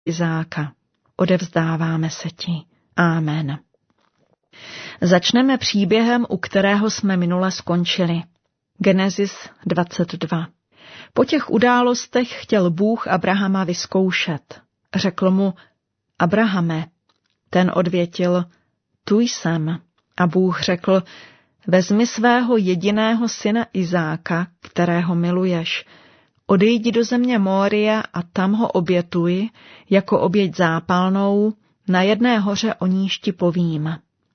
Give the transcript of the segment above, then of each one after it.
Izáka. Odevzdáváme se ti. Amen. Začneme příběhem, u kterého jsme minule skončili. Genesis 22. Po těch událostech chtěl Bůh Abrahama vyzkoušet. Řekl mu: Abrahame. Ten odvětil: Tu jsem. A Bůh řekl: Vezmi svého jediného syna Izáka, kterého miluješ, odejdi do země Mória a tam ho obětuj jako oběť zápalnou na jedné hoře, o níž ti povím.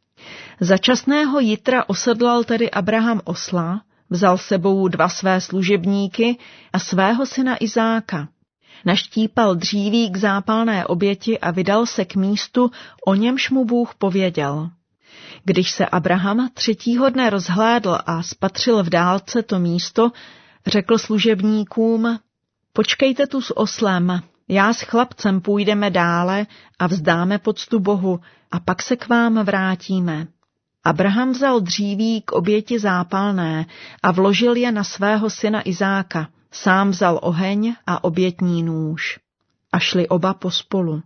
Začasného jitra osedlal tedy Abraham osla, vzal sebou 2 své služebníky a svého syna Izáka. Naštípal dříví k zápalné oběti a vydal se k místu, o němž mu Bůh pověděl. Když se Abraham 3. dne rozhlédl a spatřil v dálce to místo, řekl služebníkům: Počkejte tu s oslem, já s chlapcem půjdeme dále a vzdáme poctu Bohu a pak se k vám vrátíme. Abraham vzal dříví k oběti zápalné a vložil je na svého syna Izáka, sám vzal oheň a obětní nůž. A šli oba pospolu.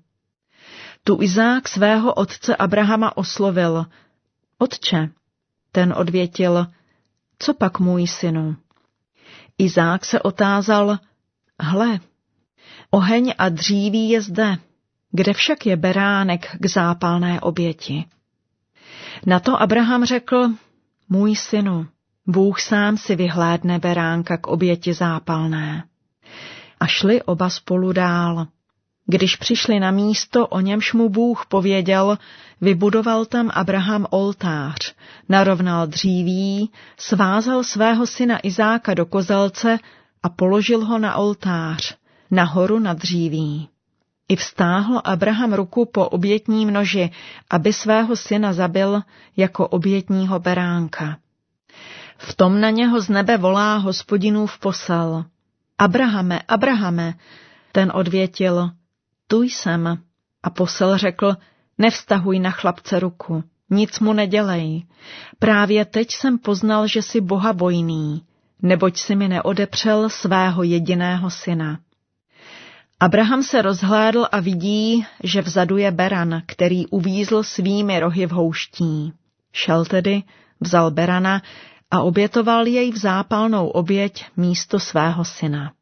Tu Izák svého otce Abrahama oslovil: Otče. Ten odvětil: Co pak, můj synu? Izák se otázal: Hle, oheň a dříví je zde, kde však je beránek k zápalné oběti? Na to Abraham řekl: Můj synu, Bůh sám si vyhlédne beránka k oběti zápalné. A šli oba spolu dál. Když přišli na místo, o němž mu Bůh pověděl, vybudoval tam Abraham oltář, narovnal dříví, svázal svého syna Izáka do kozelce a položil ho na oltář, nahoru na dříví. I vztáhl Abraham ruku po obětním noži, aby svého syna zabil jako obětního beránka. V tom na něho z nebe volá Hospodinův posel: Abrahame, Abrahame. Ten odvětil: Tu jsem. A posel řekl: Nevztahuj na chlapce ruku, nic mu nedělej. Právě teď jsem poznal, že jsi bohabojný, neboť si mi neodepřel svého jediného syna. Abraham se rozhlédl a vidí, že vzadu je beran, který uvízl svými rohy v houští. Šel tedy, vzal berana a obětoval jej v zápalnou oběť místo svého syna.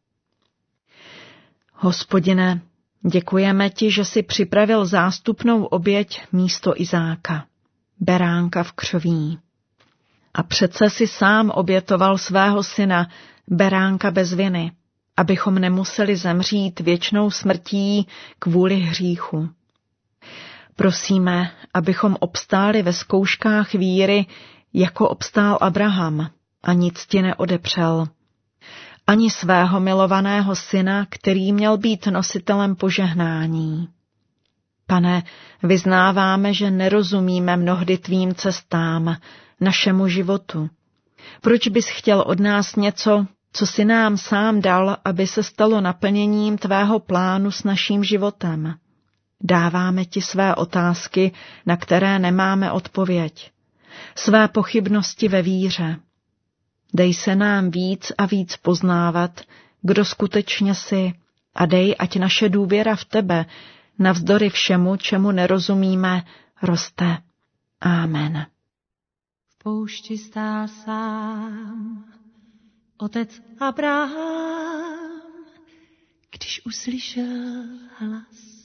Hospodine, děkujeme ti, že jsi připravil zástupnou oběť místo Izáka, beránka v křoví. A přece si sám obětoval svého syna, beránka bez viny, abychom nemuseli zemřít věčnou smrtí kvůli hříchu. Prosíme, abychom obstáli ve zkouškách víry, jako obstál Abraham, a nic ti neodepřel. Ani svého milovaného syna, který měl být nositelem požehnání. Pane, vyznáváme, že nerozumíme mnohdy tvým cestám, našemu životu. Proč bys chtěl od nás něco, co jsi nám sám dal, aby se stalo naplněním tvého plánu s naším životem? Dáváme ti své otázky, na které nemáme odpověď. Své pochybnosti ve víře. Dej se nám víc a víc poznávat, kdo skutečně jsi, a dej, ať naše důvěra v tebe, navzdory všemu, čemu nerozumíme, roste. Amen. V poušti stál sám otec Abraham, když uslyšel hlas